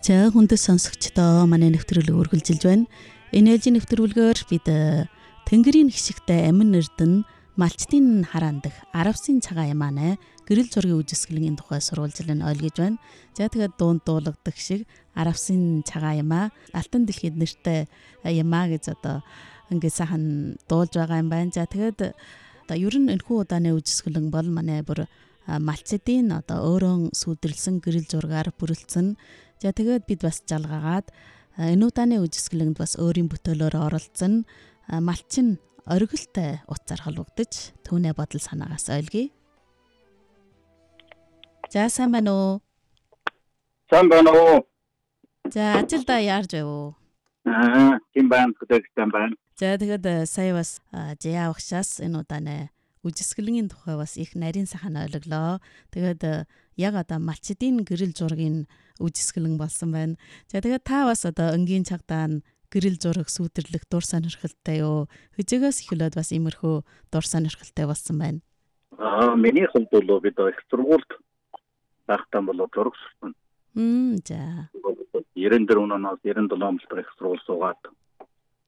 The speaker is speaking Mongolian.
За хүндэт сонсогчдоо манай нэвтрүүлэг үргэлжилж байна. Энэ ээлжийн нэвтрүүлгээр бид Тэнгэрийн хишигтэй амин эрдэнэ малчтын хараан дэх Аравсын цагаан ямаанай гэрэл зургийн үжисгэлэнгийн тухай сурвалжлан ойлгож байна. За тэгээд дунд дуулагдах шиг Аравсын цагаан ямаа алтан дэлхийд нэртэй ямаа гэж одоо ингээд сайхан дуулж байгаа юм байна. За тэгээд одоо ер нь энэхүү удааны үжисгэлэн бол манай бүр малчдын одоо өөрөө сүудрлсэн гэрэл зургаар бүрэлдсэн. За тэгээд бид бас жалгаагаад энэ удааны үжисгэлэнд бас өөрийн бүтээлөөр оролцсон. Малчин оргилтой утсаар холбогдож түүний бодол санаагаас ойлгоё. За сайн байна уу? Сайн байна уу? За ажилдаа яарж байв уу? Тийм байна, хөдөлгөөн байна. За тэгээд сая бас жаа багшаас энэ удааны үжисгэлэнгийн тухай бас их нарийн сайхан ойлголоо. Тэгээд яг одоо малчдын гэрэл зургийн үжисгэлэн болсон байна. За тэгээд та бас одоо өнгийн цагдаа гэрэл зураг сүдэрлэх дур сонирхолтой юу? Хизээс эхлээд бас иймэрхүү дур сонирхолтой болсон байна. Миний хувьд бол бид их сургуульд байхдаа бол зураг сурсан. За. 94 оноос 97 он их сургууль суугаад